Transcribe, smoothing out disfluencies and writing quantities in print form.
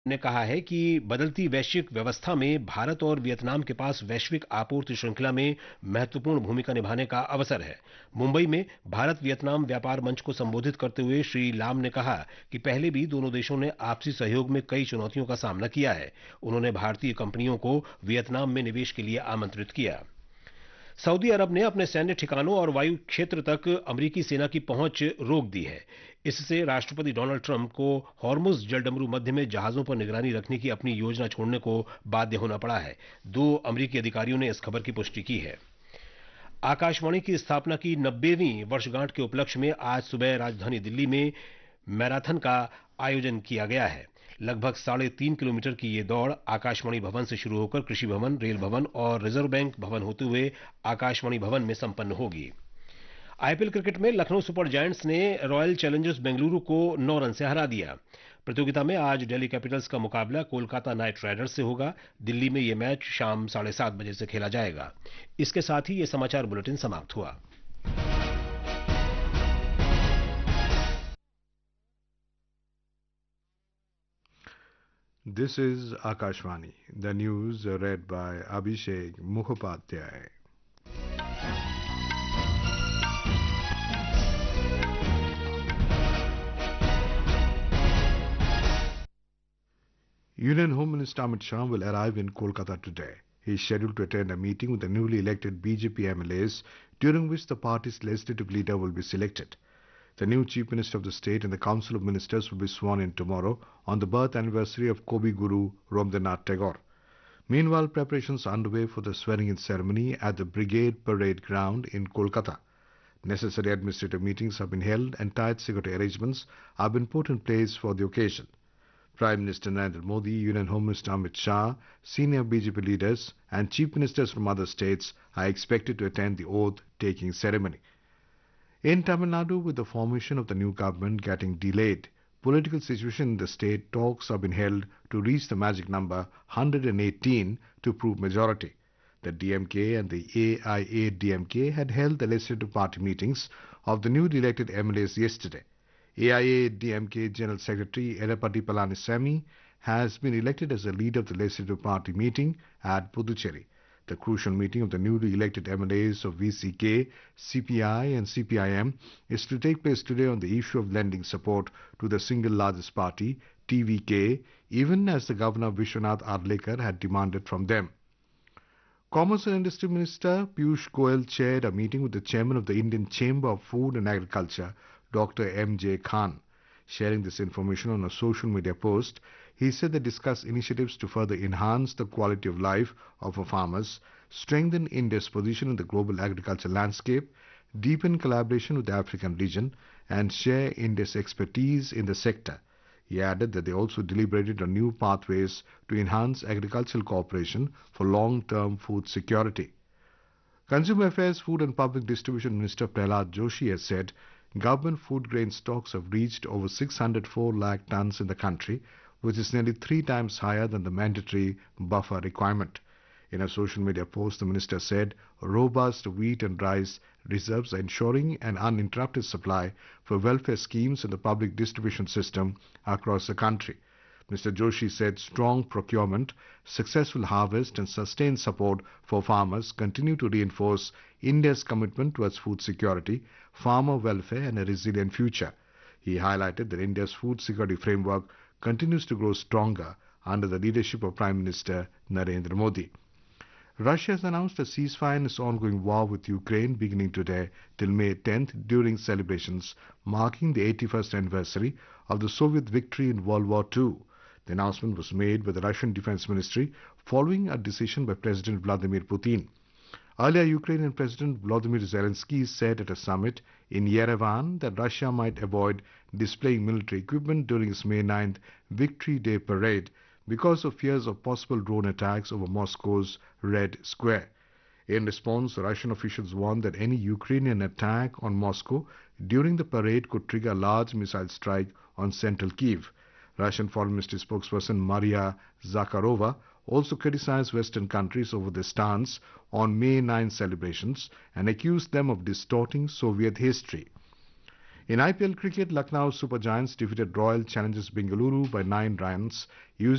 ने कहा है कि बदलती वैश्विक व्यवस्था में भारत और वियतनाम के पास वैश्विक आपूर्ति श्रृंखला में महत्वपूर्ण भूमिका निभाने का अवसर है। मुंबई में भारत वियतनाम व्यापार मंच को संबोधित करते हुए श्री लाम ने कहा कि पहले भी दोनों देशों ने आपसी सहयोग में कई चुनौतियों का सामना किया है। उन्होंने भारतीय कंपनियों को वियतनाम में निवेश के लिए आमंत्रित किया। सऊदी अरब ने अपने सैन्य ठिकानों और वायु क्षेत्र तक अमेरिकी सेना की पहुंच रोक दी है। इससे राष्ट्रपति डोनाल्ड ट्रंप को हॉर्मुज जलडमरू मध्य में जहाजों पर निगरानी रखने की अपनी योजना छोड़ने को बाध्य होना पड़ा है। दो अमेरिकी अधिकारियों ने इस खबर की पुष्टि की है। आकाशवाणी की स्थापना की 90वीं वर्षगांठ के उपलक्ष्य में आज सुबह राजधानी दिल्ली में मैराथन का आयोजन किया गया है। लगभग 3.5 किलोमीटर की ये दौड़ आकाशवाणी भवन से शुरू होकर कृषि भवन, रेल भवन और रिजर्व बैंक भवन होते हुए आकाशवाणी भवन में संपन्न होगी। आईपीएल क्रिकेट में लखनऊ सुपर जायंट्स ने रॉयल चैलेंजर्स बेंगलुरु को 9 रन से हरा दिया। प्रतियोगिता में आज दिल्ली कैपिटल्स का मुकाबला कोलकाता नाइट राइडर्स से होगा। दिल्ली में यह मैच शाम 7:30 बजे से खेला जाएगा। इसके साथ ही यह समाचार बुलेटिन समाप्त हुआ। This is Akashvani. The news read by Abhishek Mukhopadhyay. Union Home Minister Amit Shah will arrive in Kolkata today. He is scheduled to attend a meeting with the newly elected BJP MLAs, during which the party's legislative leader will be selected. The new Chief Minister of the state and the Council of Ministers will be sworn in tomorrow on the birth anniversary of Kobi Guru Rabindranath Tagore. Meanwhile, preparations are underway for the swearing-in ceremony at the Brigade Parade Ground in Kolkata. Necessary administrative meetings have been held and tight security arrangements have been put in place for the occasion. Prime Minister Narendra Modi, Union Home Minister Amit Shah, senior BJP leaders and chief ministers from other states are expected to attend the oath-taking ceremony. In Tamil Nadu, with the formation of the new government getting delayed, political situation in the state, talks have been held to reach the magic number 118 to prove majority. The DMK and the AIA-DMK had held the legislative party meetings of the newly elected MLAs yesterday. AIA-DMK General Secretary Edapati Palanisamy has been elected as the leader of the legislative party meeting at Puducherry. The crucial meeting of the newly elected MLAs of VCK, CPI and CPIM is to take place today on the issue of lending support to the single largest party, TVK, even as the Governor Vishwanath Arlekar had demanded from them. Commerce and Industry Minister Piyush Goyal chaired a meeting with the chairman of the Indian Chamber of Food and Agriculture, Dr. M.J. Khan. Sharing this information on a social media post, he said they discussed initiatives to further enhance the quality of life of our farmers, strengthen India's position in the global agriculture landscape, deepen collaboration with the African region, and share India's expertise in the sector. He added that they also deliberated on new pathways to enhance agricultural cooperation for long-term food security. Consumer Affairs, Food and Public Distribution Minister Prahlad Joshi has said government food grain stocks have reached over 604 lakh tons in the country, which is nearly 3 times higher than the mandatory buffer requirement. In a social media post, the minister said robust wheat and rice reserves are ensuring an uninterrupted supply for welfare schemes in the public distribution system across the country. Mr. Joshi said strong procurement, successful harvest and sustained support for farmers continue to reinforce India's commitment towards food security, farmer welfare and a resilient future. He highlighted that India's food security framework continues to grow stronger under the leadership of Prime Minister Narendra Modi. Russia has announced a ceasefire in its ongoing war with Ukraine beginning today till May 10th during celebrations marking the 81st anniversary of the Soviet victory in World War II. The announcement was made by the Russian Defense Ministry following a decision by President Vladimir Putin. Earlier, Ukrainian President Volodymyr Zelensky said at a summit in Yerevan that Russia might avoid displaying military equipment during its May 9th Victory Day parade because of fears of possible drone attacks over Moscow's Red Square. In response, Russian officials warned that any Ukrainian attack on Moscow during the parade could trigger a large missile strike on central Kyiv. Russian Foreign Ministry spokesperson Maria Zakharova also criticized Western countries over their stance on May 9 celebrations and accused them of distorting Soviet history. In IPL cricket, Lucknow Super Giants defeated Royal Challengers Bengaluru by 9 runs using